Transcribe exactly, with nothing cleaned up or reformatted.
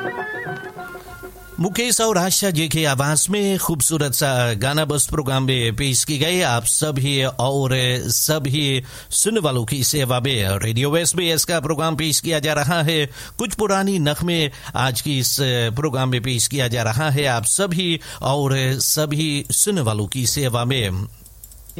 मुकेश और आशा जी की आवाज में खूबसूरत सा गाना बस प्रोग्राम में पेश की गई। आप सभी और सभी सुनने वालों की सेवा में रेडियो वेस्ट में इसका प्रोग्राम पेश किया जा रहा है। कुछ पुरानी नगमे आज की इस प्रोग्राम में पेश किया जा रहा है आप सभी और सभी सुनने वालों की सेवा में।